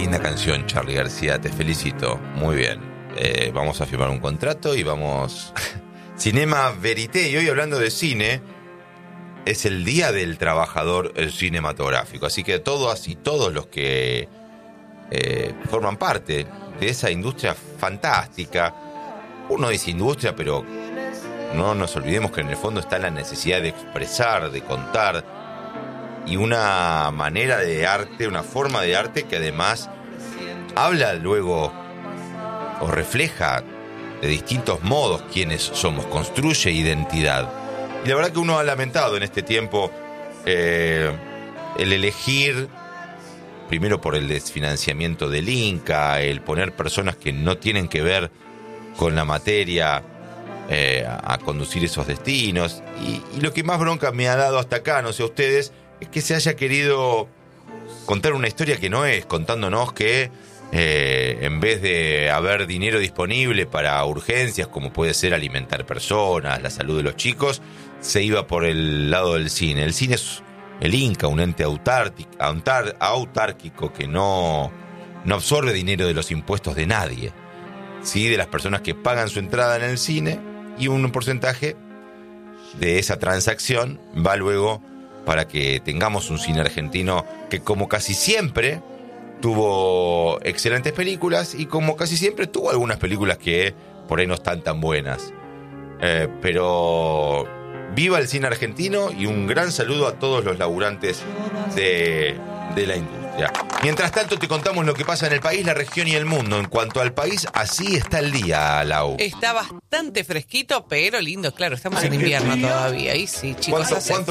linda canción, Charly García, te felicito. Muy bien. Vamos a firmar un contrato y vamos... Cinema Verité, y hoy hablando de cine, es el Día del Trabajador Cinematográfico. Así que todas y todos los que forman parte de esa industria fantástica, uno dice industria, pero no nos olvidemos que en el fondo está la necesidad de expresar, de contar, y una manera de arte, una forma de arte que además habla luego o refleja de distintos modos quiénes somos, construye identidad. Y la verdad que uno ha lamentado en este tiempo el elegir, primero por el desfinanciamiento del Inca, el poner personas que no tienen que ver con la materia a conducir esos destinos. Y lo que más bronca me ha dado hasta acá, no sé a ustedes, es que se haya querido contar una historia que no es, contándonos que en vez de haber dinero disponible para urgencias como puede ser alimentar personas, la salud de los chicos, se iba por el lado del cine. El cine es el Inca, un ente autárquico que no absorbe dinero de los impuestos de nadie, ¿sí? De las personas que pagan su entrada en el cine, y un porcentaje de esa transacción va luego para que tengamos un cine argentino que, como casi siempre, tuvo excelentes películas, y como casi siempre tuvo algunas películas que por ahí no están tan buenas. Pero viva el cine argentino, y un gran saludo a todos los laburantes de la industria. Mientras tanto te contamos lo que pasa en el país, la región y el mundo. En cuanto al país, así está el día, Lau. Está bastante fresquito, pero lindo, claro, estamos en invierno todavía. Ahí sí, chicos. ¿Cuánto